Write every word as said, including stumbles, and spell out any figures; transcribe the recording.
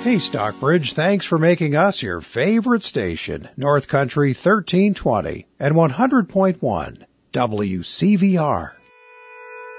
Hey, Stockbridge, thanks for making us your favorite station, North Country thirteen twenty and one hundred point one W C V R.